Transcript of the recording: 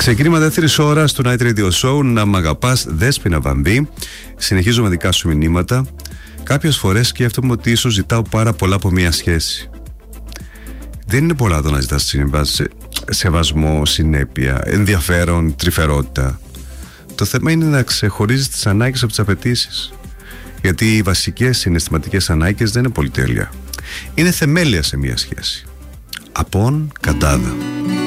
Ξεκίνημα δεύτερης ώρας του Night Radio Show. Να μ' αγαπάς, Δέσποινα Βανδύ. Συνεχίζω με δικά σου μηνύματα. Κάποιες φορές σκέφτομαι ότι ίσως ζητάω πάρα πολλά από μια σχέση. Δεν είναι πολλά το να ζητάς σεβασμό, συνέπεια, ενδιαφέρον, τρυφερότητα. Το θέμα είναι να ξεχωρίζεις τις ανάγκες από τις απαιτήσεις. Γιατί οι βασικές συναισθηματικές ανάγκες δεν είναι πολυτέλεια. Είναι θεμέλια σε μια σχέση. Απόν κατάδα.